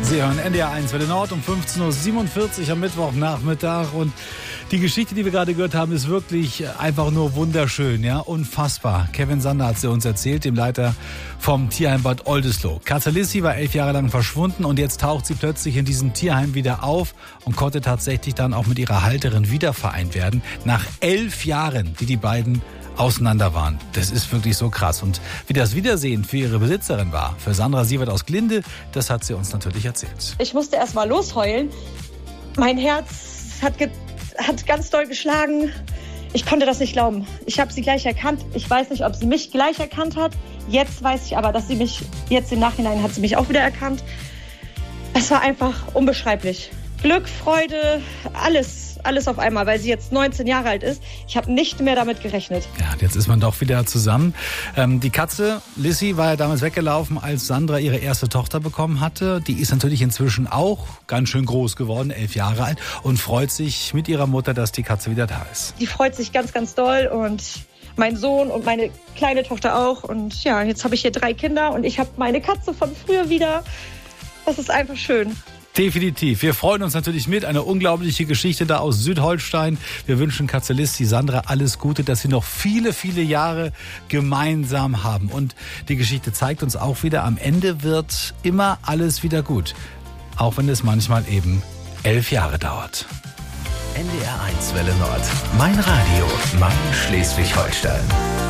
Sie hören NDR 1 Welle Nord um 15.47 Uhr am Mittwochnachmittag. Und die Geschichte, die wir gerade gehört haben, ist wirklich einfach nur wunderschön, ja, unfassbar. Kevin Sander hat sie uns erzählt, dem Leiter vom Tierheim Bad Oldesloe. Katze Lissy war 11 Jahre lang verschwunden und jetzt taucht sie plötzlich in diesem Tierheim wieder auf und konnte tatsächlich dann auch mit ihrer Halterin wieder vereint werden. Nach 11 Jahren, die beiden auseinander waren. Das ist wirklich so krass. Und wie das Wiedersehen für ihre Besitzerin war, für Sandra Sievert aus Glinde, das hat sie uns natürlich erzählt. Ich musste erst mal losheulen. Mein Herz hat ganz doll geschlagen. Ich konnte das nicht glauben. Ich habe sie gleich erkannt. Ich weiß nicht, ob sie mich gleich erkannt hat. Jetzt weiß ich aber, dass sie mich, jetzt im Nachhinein hat sie mich auch wieder erkannt. Es war einfach unbeschreiblich. Glück, Freude, alles auf einmal, weil sie jetzt 19 Jahre alt ist. Ich habe nicht mehr damit gerechnet. Ja, jetzt ist man doch wieder zusammen. Die Katze Lissy war ja damals weggelaufen, als Sandra ihre erste Tochter bekommen hatte. Die ist natürlich inzwischen auch ganz schön groß geworden, 11 Jahre alt, und freut sich mit ihrer Mutter, dass die Katze wieder da ist. Die freut sich ganz, ganz doll, und mein Sohn und meine kleine Tochter auch. Und ja, jetzt habe ich hier 3 Kinder und ich habe meine Katze von früher wieder. Das ist einfach schön. Definitiv. Wir freuen uns natürlich mit. Eine unglaubliche Geschichte da aus Südholstein. Wir wünschen Katze Lissy, Sandra, alles Gute, dass sie noch viele, viele Jahre gemeinsam haben. Und die Geschichte zeigt uns auch wieder, am Ende wird immer alles wieder gut. Auch wenn es manchmal eben 11 Jahre dauert. NDR 1 Welle Nord. Mein Radio, mein Schleswig-Holstein.